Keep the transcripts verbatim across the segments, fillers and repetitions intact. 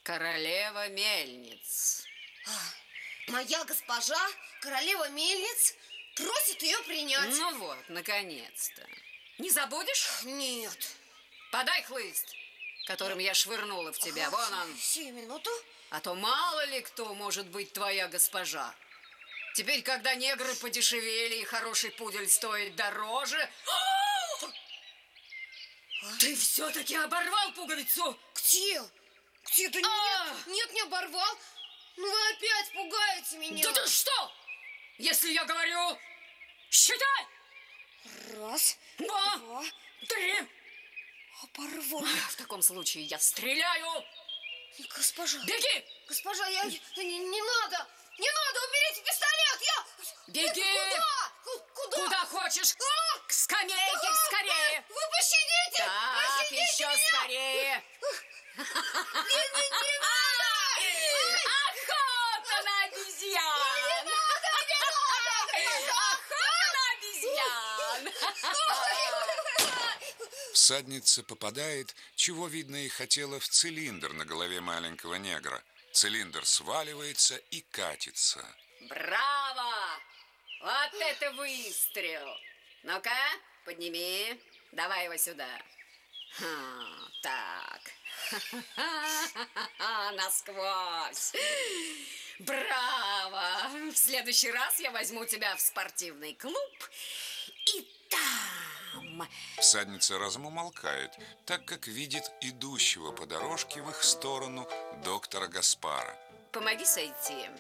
Королева мельниц. А, моя госпожа, королева мельниц, просит ее принять. Ну вот, наконец-то. Не забудешь? Нет. Подай хлыст, которым я швырнула в тебя. Вон он. Сию минуту. А то мало ли кто может быть твоя госпожа. Теперь, когда негры подешевели и хороший пудель стоит дороже... А? Ты все-таки оборвал пуговицу? Где? Где? Да А! нет, нет, не оборвал. Ну вы опять пугаете меня. Да ты что? Если я говорю, считай! Раз, Два, два, три. Оборвал. В таком случае я стреляю. Госпожа. Беги! Госпожа, я... Не, не надо. Не надо, уберите пистолет. Я... Беги! Куда? Куда? Куда хочешь? А? К скамейке, А? скорее! Вы пощадите! Так, Пощадите еще меня! скорее! Не, не, не надо! Охота на обезьян! Не надо, не надо! Охота на обезьян! Всадница попадает, чего, видно, и хотела, в цилиндр на голове маленького негра. Цилиндр сваливается и катится. Браво! Вот это выстрел! Ну-ка, подними. Давай его сюда. Ха, так. Насквозь. Браво! В следующий раз я возьму тебя в спортивный клуб и там... Всадница разом умолкает, так как видит идущего по дорожке в их сторону доктора Гаспара. Помоги сойти.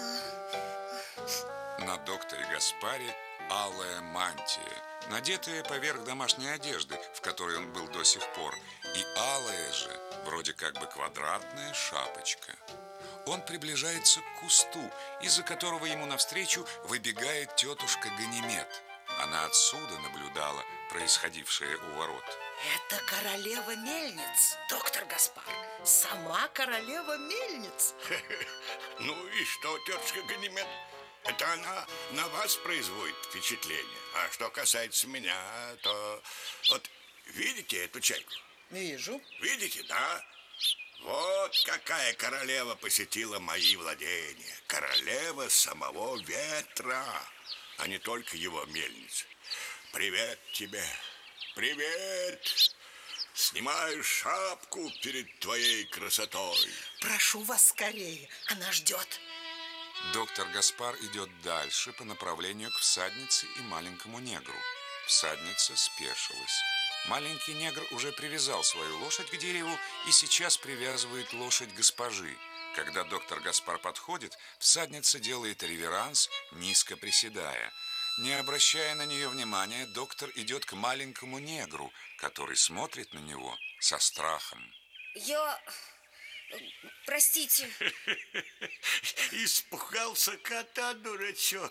На докторе Гаспаре алая мантия, надетая поверх домашней одежды, в которой он был до сих пор, и алая же, вроде как бы квадратная шапочка. Он приближается к кусту, из-за которого ему навстречу выбегает тетушка Ганимед. Она отсюда наблюдала происходившее у ворот. Это королева мельниц, доктор Гаспар. Сама королева мельниц. Ну и что, тетушка Ганимед? Это она на вас производит впечатление. А что касается меня, то... Вот видите эту чайку? Вижу. Видите, да? Вот какая королева посетила мои владения. Королева самого ветра, а не только его мельницы. Привет тебе. Привет. Снимаю шапку перед твоей красотой. Прошу вас скорее, она ждет. Доктор Гаспар идет дальше по направлению к всаднице и маленькому негру. Всадница спешилась. Маленький негр уже привязал свою лошадь к дереву и сейчас привязывает лошадь госпожи. Когда доктор Гаспар подходит, всадница делает реверанс, низко приседая. Не обращая на нее внимания, доктор идет к маленькому негру, который смотрит на него со страхом. Я... Простите. Испугался кота, дурачок.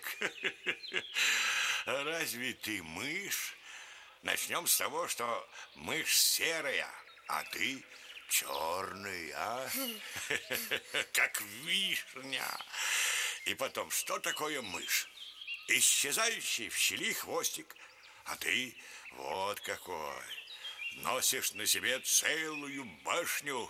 Разве ты мышь? Начнем с того, что мышь серая, а ты черный, а? Как вишня. И потом, что такое мышь? Исчезающий в щели хвостик, а ты вот какой. Носишь на себе целую башню.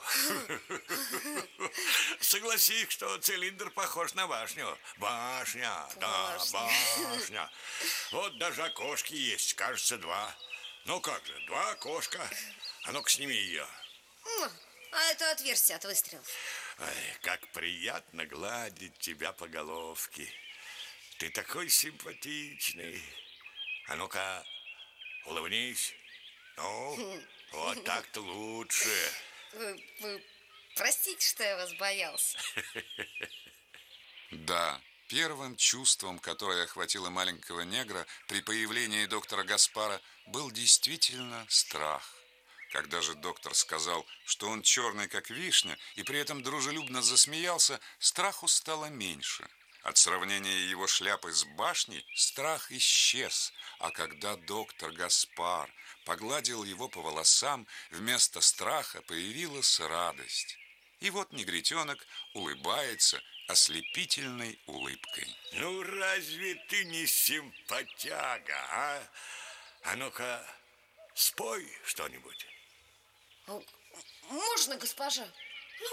Согласись, что цилиндр похож на башню. Башня, да, башня. Вот даже окошки есть, кажется, два. Ну как же, два окошка. А ну-ка, сними ее. А это отверстие от выстрелов. Ой, как приятно гладить тебя по головке. Ты такой симпатичный. А ну-ка, улыбнись. Ну, вот так-то лучше. Вы, вы простите, что я вас боялся. Да, первым чувством, которое охватило маленького негра при появлении доктора Гаспара, был действительно страх. Когда же доктор сказал, что он черный, как вишня, и при этом дружелюбно засмеялся, страху стало меньше. От сравнения его шляпы с башней страх исчез, а когда доктор Гаспар погладил его по волосам, вместо страха появилась радость. И вот негритенок улыбается ослепительной улыбкой. Ну, разве ты не симпатяга, а? А ну-ка, спой что-нибудь. Можно, госпожа?